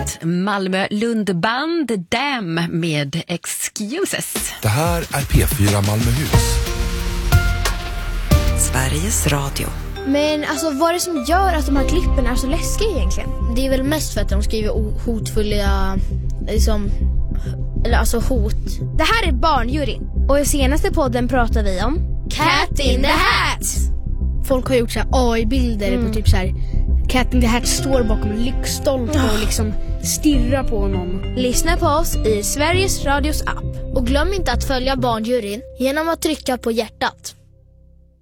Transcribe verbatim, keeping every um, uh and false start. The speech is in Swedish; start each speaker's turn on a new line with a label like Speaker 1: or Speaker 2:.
Speaker 1: P-huset Malmö Lundband Dam med Excuses.
Speaker 2: Det här är P fyra Malmöhus.
Speaker 1: Sveriges Radio.
Speaker 3: Men alltså, vad är det som gör att de här klippen är så läskiga egentligen?
Speaker 4: Det är väl mest för att de skriver hotfulla, liksom, eller alltså hot.
Speaker 3: Det här är Barnjuryn. Och i senaste podden pratar vi om
Speaker 4: Cat in the Hat. Folk har gjort så här A I-bilder mm. på typ så här Cat in the Hat står bakom lyktstolpe oh. och liksom stirrar på honom.
Speaker 3: Lyssna på oss i Sveriges Radios app.
Speaker 4: Och glöm inte att följa Barnjuryn genom att trycka på hjärtat.